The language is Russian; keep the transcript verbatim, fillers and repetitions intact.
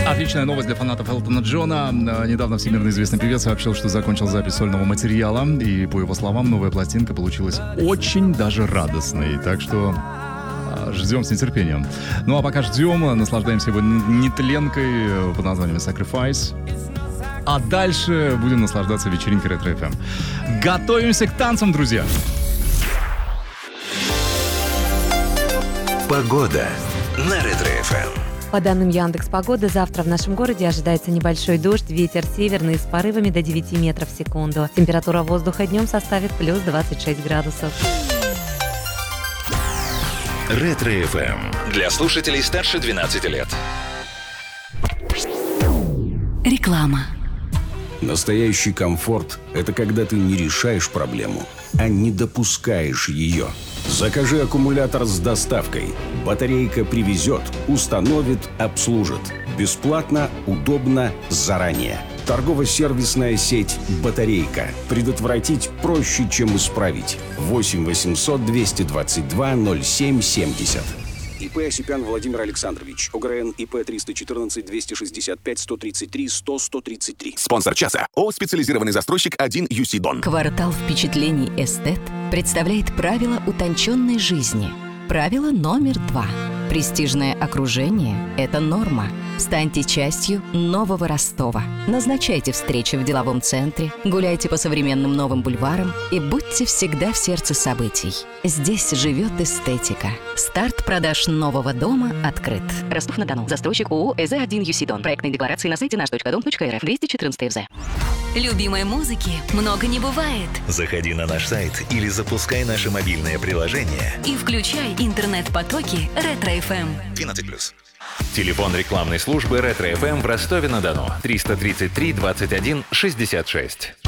Отличная новость для фанатов Элтона Джона. Недавно всемирно известный певец сообщил, что закончил запись сольного материала. И, по его словам, новая пластинка получилась очень даже радостной. Так что ждем с нетерпением. Ну а пока ждем, наслаждаемся его нетленкой под названием Sacrifice. А дальше будем наслаждаться вечеринкой Ретро эф эм. Готовимся к танцам, друзья! Погода на Ретро эф эм. По данным Яндекс.Погоды, завтра в нашем городе ожидается небольшой дождь, ветер северный с порывами до девяти метров в секунду. Температура воздуха днем составит плюс двадцать шесть градусов. Ретро эф эм для слушателей старше двенадцати лет. Реклама. Настоящий комфорт – это когда ты не решаешь проблему, а не допускаешь ее. Закажи аккумулятор с доставкой. Батарейка привезет, установит, обслужит. Бесплатно, удобно, заранее. Торгово-сервисная сеть «Батарейка». Предотвратить проще, чем исправить. восемь восемьсот двести двадцать два ноль семь семьдесят. ИП Осипян Владимир Александрович. ОГРН ИП триста четырнадцать двести шестьдесят пять сто тридцать три сто сто тридцать три. Спонсор часа. ООО «Специализированный застройщик один ю си Дон». Квартал впечатлений «Эстет» представляет правила утонченной жизни. Правило номер два. Престижное окружение – это норма. Станьте частью нового Ростова. Назначайте встречи в деловом центре, гуляйте по современным новым бульварам и будьте всегда в сердце событий. Здесь живет эстетика. Старт продаж нового дома открыт. Ростов-на-Дону. Застройщик ООО «ЭЗ один ю си Дон». Проектные декларации на сайте наш точка дом точка эр эф. двести четырнадцать ФЗ. Любимой музыки много не бывает. Заходи на наш сайт или запускай наше мобильное приложение. И включай интернет-потоки Ретро эф эм. двенадцать плюс. Телефон рекламной службы Ретро эф эм в Ростове-на-Дону. триста тридцать три двадцать один шестьдесят шесть.